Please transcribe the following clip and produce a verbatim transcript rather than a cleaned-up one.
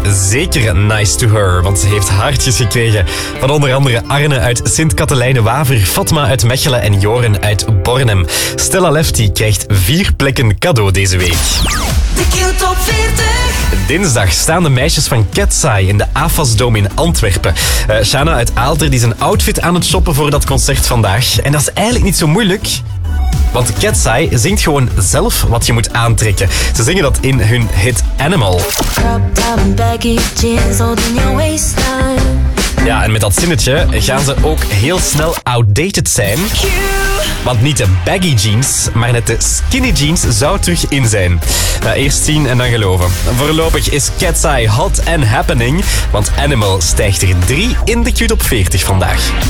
zeker nice to her, want ze heeft hartjes gekregen van onder andere Arne uit Sint-Katelijne-Waver, Fatma uit Mechelen en Joren uit Bornem. Stella Lefty krijgt vier plekken cadeau deze week. De Q-top veertig. Dinsdag staan de meisjes van Katseye in de A F A S Dome in Antwerpen. Uh, Shana uit Aalter die is een outfit aan het shoppen voor dat concert vandaag. En dat is eigenlijk niet zo moeilijk. Want Katseye zingt gewoon zelf wat je moet aantrekken. Ze zingen dat in hun hit Animal. Ja, en met dat zinnetje gaan ze ook heel snel outdated zijn. Want niet de baggy jeans, maar net de skinny jeans zou terug in zijn. Nou, eerst zien en dan geloven. Voorlopig is Katseye hot and happening, want Animal stijgt er drie in de Q-top veertig vandaag.